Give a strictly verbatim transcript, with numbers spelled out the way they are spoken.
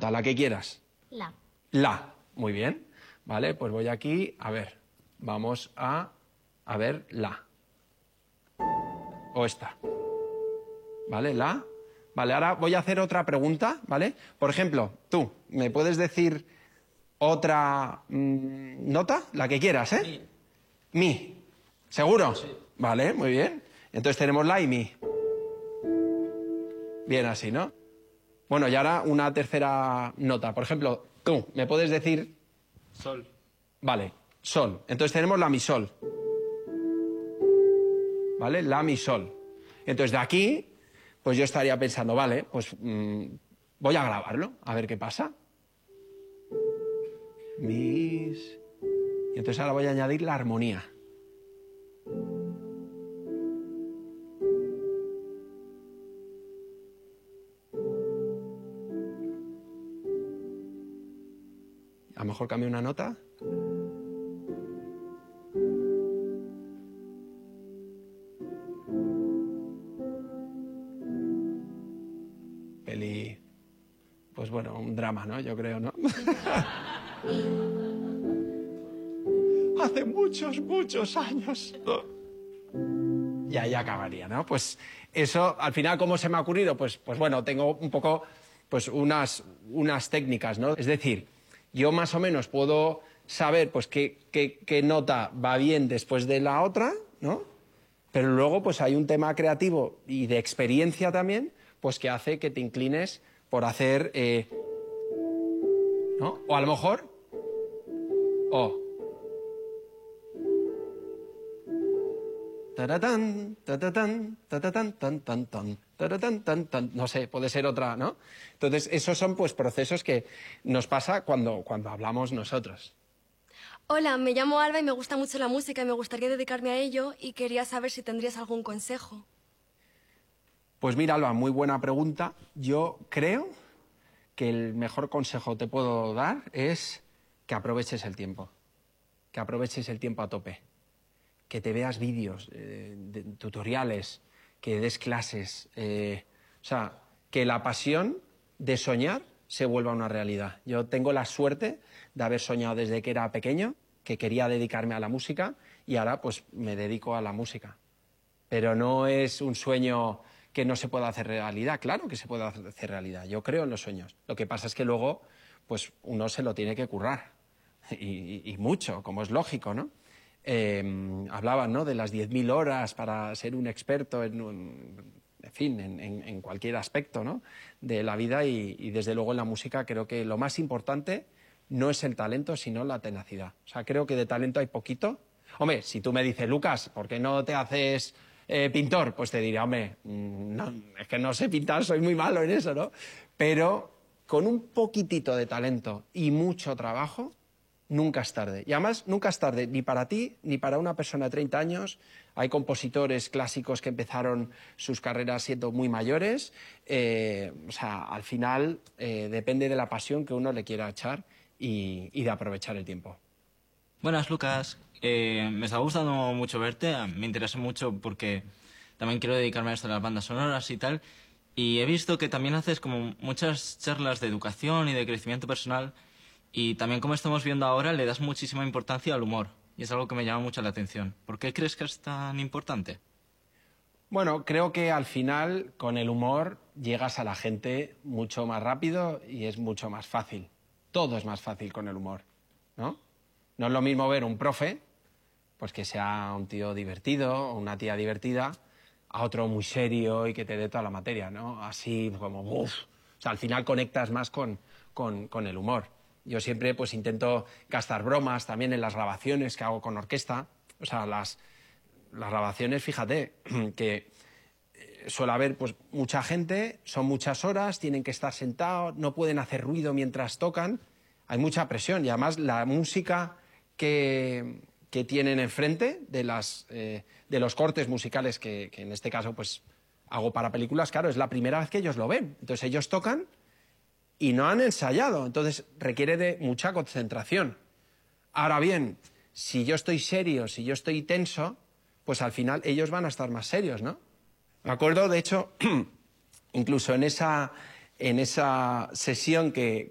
nota, la que quieras. La. La. Muy bien. Vale, pues voy aquí, a ver. Vamos a, a ver la. O esta. ¿Vale? La. Vale, ahora voy a hacer otra pregunta, ¿vale? Por ejemplo, tú, ¿me puedes decir otra mmm, nota? La que quieras, ¿eh? Mi. Mi. ¿Seguro? Sí. Vale, muy bien. Entonces tenemos la y mi. Bien así, ¿no? Bueno, y ahora una tercera nota. Por ejemplo, tú, ¿me puedes decir? Sol. Vale, sol. Entonces tenemos la mi sol. ¿Vale? La mi sol. Entonces de aquí, pues yo estaría pensando, vale, pues mmm, voy a grabarlo, a ver qué pasa. Mis... Y entonces ahora voy a añadir la armonía. A lo mejor cambio una nota. Peli... Pues bueno, un drama, ¿no? Yo creo, ¿no? Hace muchos, muchos años. Y ahí acabaría, ¿no? Pues eso, al final, ¿cómo se me ha ocurrido? Pues, pues bueno, tengo un poco, pues unas, unas técnicas, ¿no? Es decir, yo más o menos puedo saber, pues, qué, qué, qué nota va bien después de la otra, ¿no? Pero luego, pues, hay un tema creativo y de experiencia también, pues, que hace que te inclines por hacer, eh, ¿no? O a lo mejor, o... Taratán, tatatán, tatatán, tan, tan, tan, taratán, tan, tan. No sé, puede ser otra, ¿no? Entonces, esos son pues procesos que nos pasa cuando, cuando hablamos nosotros. Hola, me llamo Alba y me gusta mucho la música y me gustaría dedicarme a ello y quería saber si tendrías algún consejo. Pues mira, Alba, muy buena pregunta. Yo creo que el mejor consejo que te puedo dar es que aproveches el tiempo. Que aproveches el tiempo a tope. Que te veas vídeos, eh, de, tutoriales, que des clases. Eh, o sea, que la pasión de soñar se vuelva una realidad. Yo tengo la suerte de haber soñado desde que era pequeño, que quería dedicarme a la música y ahora pues me dedico a la música. Pero no es un sueño que no se pueda hacer realidad. Claro que se puede hacer realidad. Yo creo en los sueños. Lo que pasa es que luego pues uno se lo tiene que currar. Y, y, y mucho, como es lógico, ¿no? Eh, hablaban, ¿no?, de las diez mil horas para ser un experto en, un, en fin, en, en, en cualquier aspecto, ¿no?, de la vida y, y desde luego en la música creo que lo más importante no es el talento, sino la tenacidad. O sea, creo que de talento hay poquito. Hombre, si tú me dices, Lucas, ¿por qué no te haces eh, pintor? Pues te diré, hombre, no, es que no sé pintar, soy muy malo en eso, ¿no? Pero con un poquitito de talento y mucho trabajo, nunca es tarde. Y además, nunca es tarde ni para ti ni para una persona de treinta años. Hay compositores clásicos que empezaron sus carreras siendo muy mayores. Eh, o sea, al final eh, depende de la pasión que uno le quiera echar y, y de aprovechar el tiempo. Buenas, Lucas. Eh, me está gustando mucho verte. Me interesa mucho porque también quiero dedicarme a esto de las bandas sonoras y tal. Y he visto que también haces como muchas charlas de educación y de crecimiento personal. Y también, como estamos viendo ahora, le das muchísima importancia al humor. Y es algo que me llama mucho la atención. ¿Por qué crees que es tan importante? Bueno, creo que al final, con el humor, llegas a la gente mucho más rápido y es mucho más fácil. Todo es más fácil con el humor, ¿no? No es lo mismo ver un profe, pues que sea un tío divertido o una tía divertida, a otro muy serio y que te dé toda la materia, ¿no? Así como, uff. O sea, al final conectas más con, con, con el humor. Yo siempre pues intento gastar bromas también en las grabaciones que hago con orquesta. O sea, las, las grabaciones, fíjate, que suele haber pues mucha gente, son muchas horas, tienen que estar sentados, no pueden hacer ruido mientras tocan. Hay mucha presión y además la música que, que tienen enfrente de, las, eh, de los cortes musicales que, que en este caso pues hago para películas, claro, es la primera vez que ellos lo ven. Entonces ellos tocan y no han ensayado, entonces requiere de mucha concentración. Ahora bien, si yo estoy serio, si yo estoy tenso, pues al final ellos van a estar más serios, ¿no? Me acuerdo, de hecho, incluso en esa, en esa sesión que,